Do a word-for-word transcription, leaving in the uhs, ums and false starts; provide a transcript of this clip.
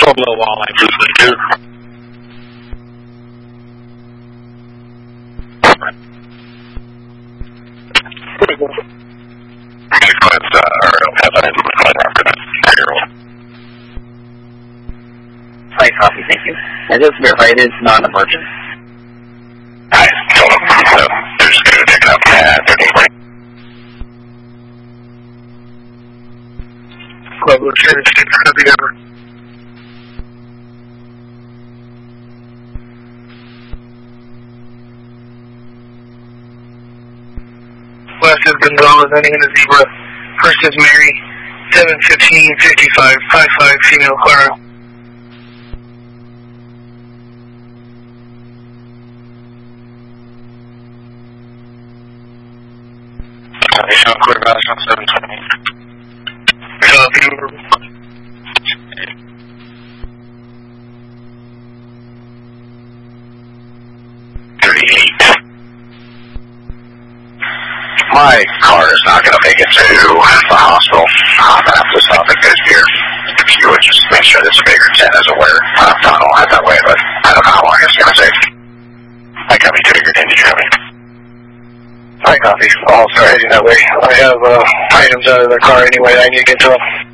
twelve low wall line, two two. Hi, copy, thank you. And just verify it is non-emergent. I told them, so they're just going to pick it up at thirteen twenty. Pueblo seventy-six, copy, over. West is Gonzalez, ending in a zebra. First is Mary, seven fifteen fifty-five, five five, female Clara. Additional quarter balance on seven twenty. Copy, over. thirty-eight. My car is not going to make it to the hospital. I'm going to have to stop at this here. If you would just make sure this bigger ten is aware. I'm not all out that way, but I don't know how long it's going to take. I got me triggered in. Did you have me? I copy. Also heading that way. I have uh, items out of the car anyway. I need to get to them.